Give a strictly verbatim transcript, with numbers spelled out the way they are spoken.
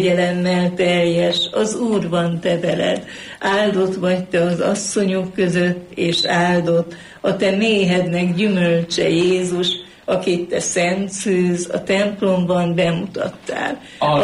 Kegyelemmel teljes, az Úr van te veled, áldott vagy te az asszonyok között, és áldott a te méhednek gyümölcse Jézus, akit te szent szűz a templomban bemutattál.